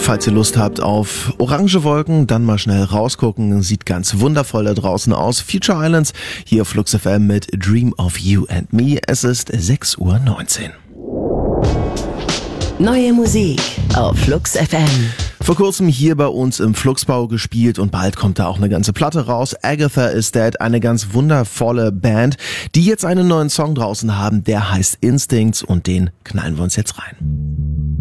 Falls ihr Lust habt auf orange Wolken, dann mal schnell rausgucken. Sieht ganz wundervoll da draußen aus. Future Islands hier auf Flux FM mit Dream of You and Me. Es ist 6:19 Uhr. Neue Musik auf Flux FM. Vor kurzem hier bei uns im Fluxbau gespielt und bald kommt da auch eine ganze Platte raus. Agatha is Dead, eine ganz wundervolle Band, die jetzt einen neuen Song draußen haben, der heißt Instincts und den knallen wir uns jetzt rein.